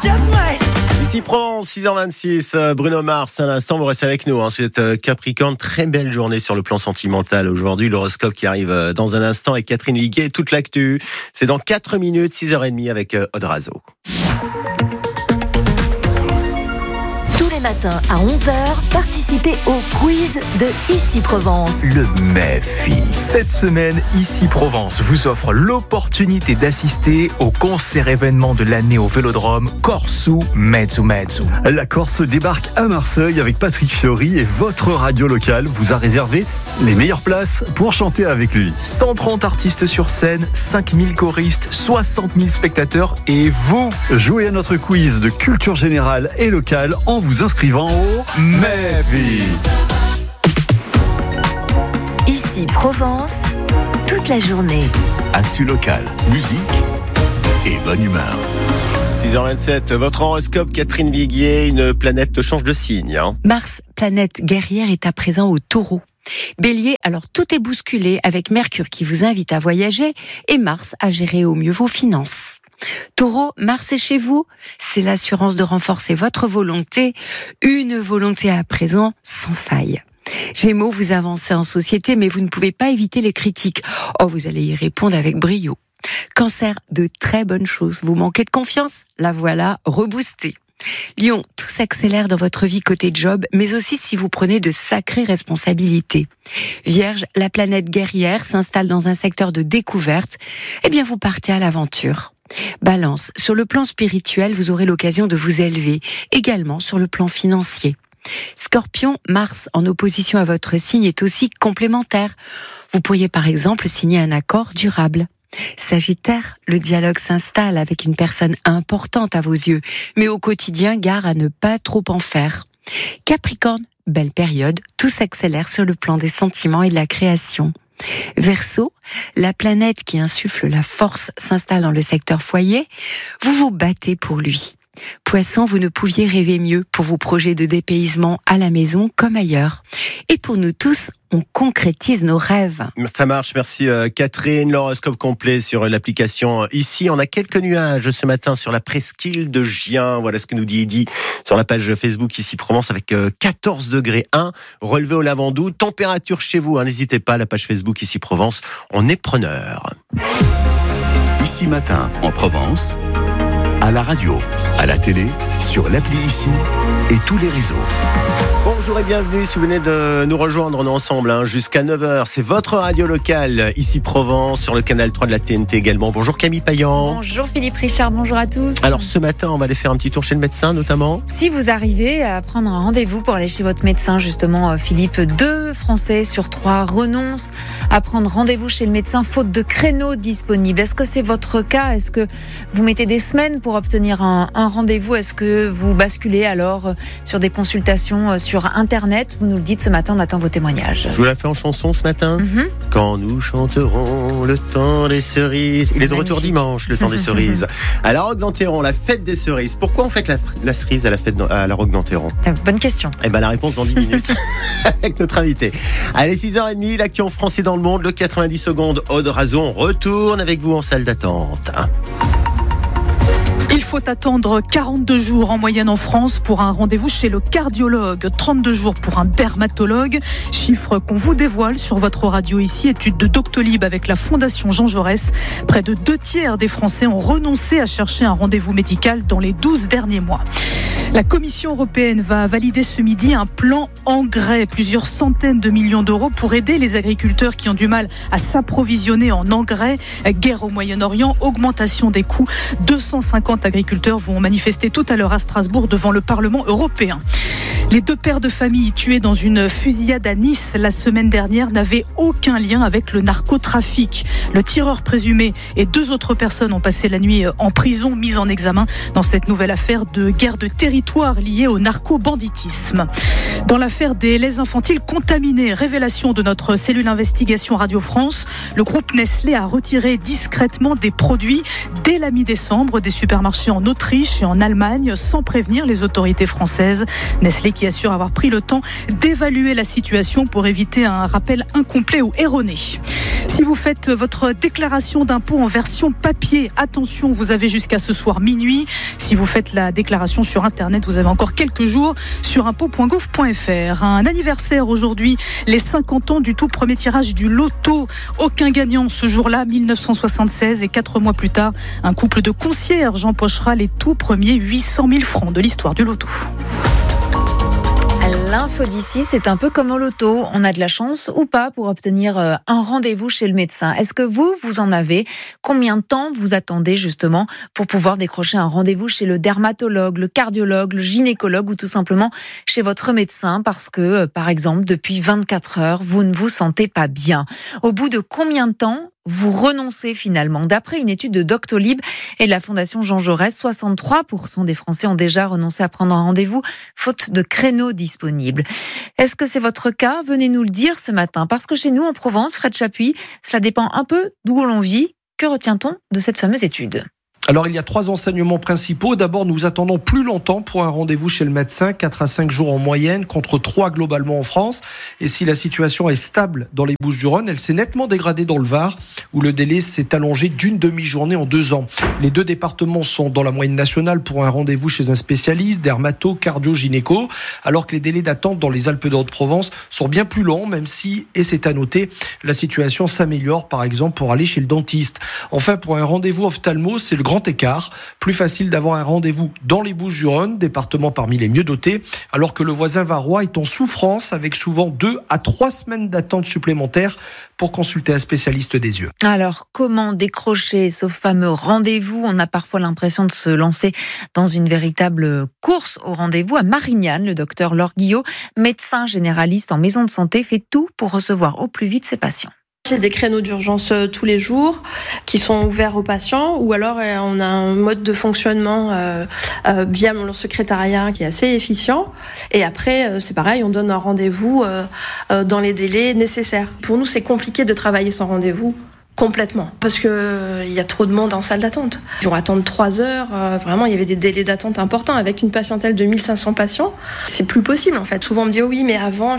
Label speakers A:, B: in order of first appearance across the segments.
A: Ici Provence, 6h26, Bruno Mars, à l'instant, vous restez avec nous. C'est Capricorne, très belle journée sur le plan sentimental aujourd'hui. L'horoscope qui arrive dans un instant avec Catherine Viguier, toute l'actu. C'est dans 4 minutes, 6h30 avec Aude Razo.
B: Tous les matins à 11h, participez au quiz de Ici Provence.
C: Le MEFI. Cette semaine, Ici Provence vous offre l'opportunité d'assister au concert événement de l'année au Vélodrome Corso Mezzo Mezzo.
D: La Corse débarque à Marseille avec Patrick Fiori et votre radio locale vous a réservé les meilleures places pour chanter avec lui.
C: 130 artistes sur scène, 5000 choristes, 60 000 spectateurs et vous.
D: Jouez à notre quiz de culture générale et locale en vous inscrivant au MEFI.
B: Ici Provence, toute la journée.
E: Actu locale, musique et bonne humeur.
A: 6h27, votre horoscope, Catherine Viguier, une planète change de signe.
F: Mars, planète guerrière, est à présent au Taureau. Bélier, alors tout est bousculé avec Mercure qui vous invite à voyager et Mars à gérer au mieux vos finances. Taureau, Mars est chez vous, c'est l'assurance de renforcer votre volonté, une volonté à présent sans faille. Gémeaux, vous avancez en société mais vous ne pouvez pas éviter les critiques. Oh, vous allez y répondre avec brio. Cancer, de très bonnes choses, vous manquez de confiance, la voilà reboostée. Lion, tout s'accélère dans votre vie côté job, mais aussi si vous prenez de sacrées responsabilités. Vierge, la planète guerrière s'installe dans un secteur de découverte, eh bien vous partez à l'aventure. Balance, sur le plan spirituel, vous aurez l'occasion de vous élever, également sur le plan financier. Scorpion, Mars en opposition à votre signe est aussi complémentaire. Vous pourriez par exemple signer un accord durable. Sagittaire, le dialogue s'installe avec une personne importante à vos yeux, mais au quotidien, gare à ne pas trop en faire. Capricorne, belle période, tout s'accélère sur le plan des sentiments et de la création. Verseau, la planète qui insuffle la force s'installe dans le secteur foyer, vous vous battez pour lui. Poisson, vous ne pouviez rêver mieux pour vos projets de dépaysement à la maison comme ailleurs. Et pour nous tous, on concrétise nos rêves.
A: Ça marche, merci Catherine. L'horoscope complet sur l'application Ici. On a quelques nuages ce matin sur la presqu'île de Gien. Voilà ce que nous dit Eddy sur la page Facebook Ici Provence avec 14 degrés 1, relevé au Lavandou. Température chez vous, n'hésitez pas, la page Facebook Ici Provence, on est preneur.
E: Ici matin en Provence, à la radio, à la télé, sur l'appli Ici et tous les réseaux.
A: Bonjour et bienvenue si vous venez de nous rejoindre, on est ensemble jusqu'à 9h. C'est votre radio locale, Ici Provence, sur le canal 3 de la TNT également. Bonjour Camille Payan.
G: Bonjour Philippe Richard, bonjour à tous.
A: Alors ce matin, on va aller faire un petit tour chez le médecin notamment.
G: Si vous arrivez à prendre un rendez-vous pour aller chez votre médecin, justement Philippe, 2 Français sur 3 renoncent à prendre rendez-vous chez le médecin faute de créneaux disponibles. Est-ce que c'est votre cas ? Est-ce que vous mettez des semaines pour obtenir un rendez-vous ? Est-ce que vous basculez alors sur des consultations sur Internet ? Vous nous le dites ce matin, on attend vos témoignages.
A: Je vous la fais en chanson ce matin. Quand nous chanterons le temps des cerises. Il est de retour dimanche, le temps des cerises. À la Roque d'Enterron, la fête des cerises. Pourquoi on fête la cerise à la Roque d'Enterron ?
G: Bonne question.
A: Eh ben la réponse dans 10 minutes avec notre invité. Allez, 6h30, l'actu en France et dans le monde, le 90 secondes. Aude Razo, on retourne avec vous en salle d'attente.
H: Il faut attendre 42 jours en moyenne en France pour un rendez-vous chez le cardiologue, 32 jours pour un dermatologue. Chiffre qu'on vous dévoile sur votre radio Ici, étude de Doctolib avec la Fondation Jean Jaurès. Près de 2/3 des Français ont renoncé à chercher un rendez-vous médical dans les 12 derniers mois. La Commission européenne va valider ce midi un plan engrais, plusieurs centaines de millions d'euros pour aider les agriculteurs qui ont du mal à s'approvisionner en engrais. Guerre au Moyen-Orient, augmentation des coûts. 250 agriculteurs vont manifester tout à l'heure à Strasbourg devant le Parlement européen. Les 2 pères de famille tués dans une fusillade à Nice la semaine dernière n'avaient aucun lien avec le narcotrafic. Le tireur présumé et 2 autres personnes ont passé la nuit en prison, mises en examen dans cette nouvelle affaire de guerre de territoire liée au narco-banditisme. Dans l'affaire des laits infantiles contaminés, révélation de notre cellule investigation Radio France, le groupe Nestlé a retiré discrètement des produits dès la mi-décembre des supermarchés en Autriche et en Allemagne sans prévenir les autorités françaises. Nestlé qui assure avoir pris le temps d'évaluer la situation pour éviter un rappel incomplet ou erroné. Si vous faites votre déclaration d'impôt en version papier, attention, vous avez jusqu'à ce soir minuit. Si vous faites la déclaration sur Internet, vous avez encore quelques jours sur impôt.gouv.fr. Un anniversaire aujourd'hui, les 50 ans du tout premier tirage du loto. Aucun gagnant ce jour-là, 1976, et 4 mois plus tard, un couple de concierges empochera les tout premiers 800 000 francs de l'histoire du loto.
G: L'info d'ici, c'est un peu comme au loto. On a de la chance ou pas pour obtenir un rendez-vous chez le médecin. Est-ce que vous en avez ? Combien de temps vous attendez justement pour pouvoir décrocher un rendez-vous chez le dermatologue, le cardiologue, le gynécologue ou tout simplement chez votre médecin parce que, par exemple, depuis 24 heures, vous ne vous sentez pas bien. Au bout de combien de temps vous renoncez finalement? D'après une étude de Doctolib et de la Fondation Jean Jaurès, 63% des Français ont déjà renoncé à prendre un rendez-vous faute de créneaux disponibles. Est-ce que c'est votre cas ? Venez nous le dire ce matin. Parce que chez nous, en Provence, Fred Chapuis, cela dépend un peu d'où l'on vit. Que retient-on de cette fameuse étude ?
I: Alors, il y a 3 enseignements principaux. D'abord, nous attendons plus longtemps pour un rendez-vous chez le médecin, 4 à 5 jours en moyenne, contre 3 globalement en France. Et si la situation est stable dans les Bouches-du-Rhône, elle s'est nettement dégradée dans le Var, où le délai s'est allongé d'une demi-journée en 2 ans. Les 2 départements sont dans la moyenne nationale pour un rendez-vous chez un spécialiste, dermato, cardio, gynéco, alors que les délais d'attente dans les Alpes de Haute-Provence sont bien plus longs, même si, et c'est à noter, la situation s'améliore, par exemple, pour aller chez le dentiste. Enfin, pour un rendez-vous ophtalmo, c'est le grand écart. Plus facile d'avoir un rendez-vous dans les Bouches-du-Rhône, département parmi les mieux dotés, alors que le voisin varois est en souffrance avec souvent 2 à 3 semaines d'attente supplémentaires pour consulter un spécialiste des yeux.
G: Alors, comment décrocher ce fameux rendez-vous ? On a parfois l'impression de se lancer dans une véritable course au rendez-vous. À Marignane, le docteur Laure Guillot, médecin généraliste en maison de santé, fait tout pour recevoir au plus vite ses patients.
J: J'ai des créneaux d'urgence tous les jours qui sont ouverts aux patients, ou alors on a un mode de fonctionnement via mon secrétariat qui est assez efficient. Et après, c'est pareil, on donne un rendez-vous dans les délais nécessaires. Pour nous, c'est compliqué de travailler sans rendez-vous. Complètement, parce que il y a trop de monde en salle d'attente. On attend 3 heures, vraiment il y avait des délais d'attente importants avec une patientèle de 1500 patients. C'est plus possible en fait. Souvent on me dit oh oui mais avant,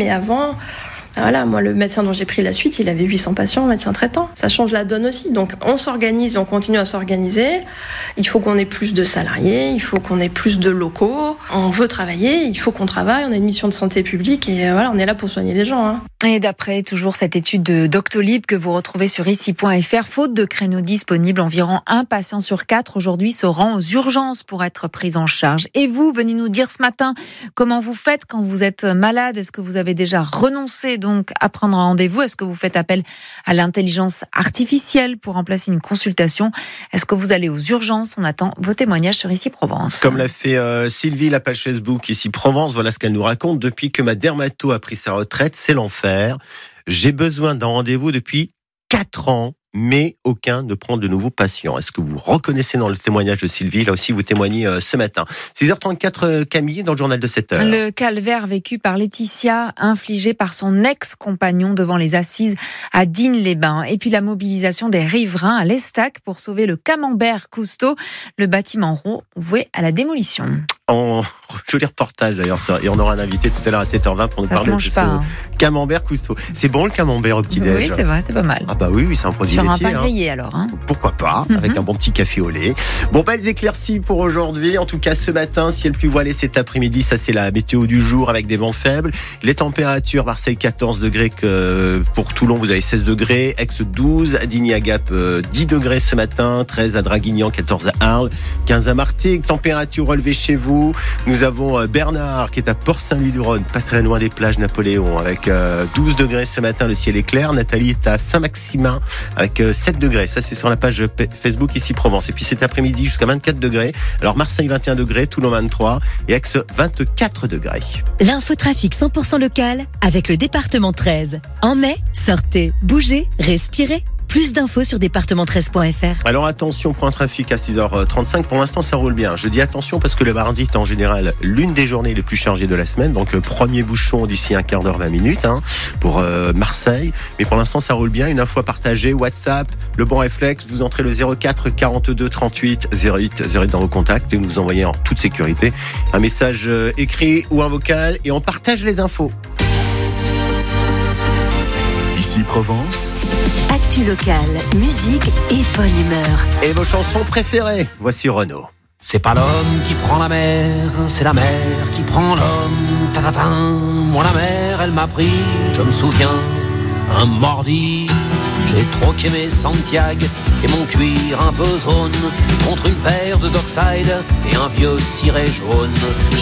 J: Voilà, moi le médecin dont j'ai pris la suite, il avait 800 patients, médecin traitant. Ça change la donne aussi. Donc on s'organise, on continue à s'organiser. Il faut qu'on ait plus de salariés, il faut qu'on ait plus de locaux. On veut travailler, il faut qu'on travaille. On a une mission de santé publique et voilà, on est là pour soigner les gens.
G: Et d'après toujours cette étude de Doctolib que vous retrouvez sur ici.fr, faute de créneaux disponibles, environ 1 patient sur 4 aujourd'hui se rend aux urgences pour être pris en charge. Et vous, venez nous dire ce matin comment vous faites quand vous êtes malade. Est-ce que vous avez déjà renoncé donc à prendre un rendez-vous? Est-ce que vous faites appel à l'intelligence artificielle pour remplacer une consultation? Est-ce que vous allez aux urgences? On attend vos témoignages sur Ici Provence.
A: Comme l'a fait Sylvie, la page Facebook Ici Provence, voilà ce qu'elle nous raconte. Depuis que ma dermato a pris sa retraite, c'est l'enfer. J'ai besoin d'un rendez-vous depuis 4 ans, mais aucun ne prend de nouveaux patients. Est-ce que vous reconnaissez dans le témoignage de Sylvie? Là aussi, vous témoignez ce matin. 6h34, Camille, dans le journal de 7h.
G: Le calvaire vécu par Laetitia, infligé par son ex-compagnon devant les assises à Digne-les-Bains. Et puis la mobilisation des riverains à l'Estac pour sauver le Camembert Cousteau, le bâtiment rond voué à la démolition.
A: Joli reportage d'ailleurs, et on aura un invité tout à l'heure à 7h20 pour nous parler de ce Camembert Cousteau. C'est bon le Camembert au petit-déj?
G: Oui, c'est vrai, c'est pas mal.
A: Ah bah oui, c'est un produit
G: sur
A: laitier.
G: Un pain grillé alors.
A: Pourquoi pas, avec un bon petit café au lait. Bon, belles éclaircies pour aujourd'hui. En tout cas, ce matin, ciel plus voilé cet après-midi, ça c'est la météo du jour avec des vents faibles. Les températures, Marseille 14 degrés, pour Toulon vous avez 16 degrés, Aix 12, à Digny à Gap 10 degrés ce matin, 13 à Draguignan, 14 à Arles, 15 à Martigues. Température relevée chez vous. Nous avons Bernard qui est à Port-Saint-Louis-du-Rhône, pas très loin des plages Napoléon, avec 12 degrés ce matin, le ciel est clair. Nathalie est à Saint-Maximin avec 7 degrés. Ça, c'est sur la page Facebook Ici Provence. Et puis cet après-midi, jusqu'à 24 degrés. Alors Marseille 21 degrés, Toulon 23 et Aix 24 degrés.
B: L'infotrafic 100% local avec le département 13. En mai, sortez, bougez, respirez. Plus d'infos sur département13.fr.
A: Alors attention, point trafic à 6h35. Pour l'instant, ça roule bien. Je dis attention parce que le mardi est en général l'une des journées les plus chargées de la semaine. Donc premier bouchon d'ici un quart d'heure, 20 minutes pour Marseille. Mais pour l'instant, ça roule bien. Une info à partager. WhatsApp, le bon réflexe. Vous entrez le 04 42 38 08 08 dans vos contacts et vous nous envoyez en toute sécurité un message écrit ou un vocal et on partage les infos.
E: Ici Ici Provence.
B: Actu locale, musique et bonne humeur.
A: Et vos chansons préférées, voici Renaud.
K: C'est pas l'homme qui prend la mer, c'est la mer qui prend l'homme. Ta-ta-ta. Moi la mer, elle m'a pris, je me souviens, un mardi. J'ai troqué mes Santiago et mon cuir un peu zone contre une paire de Dockside et un vieux ciré jaune.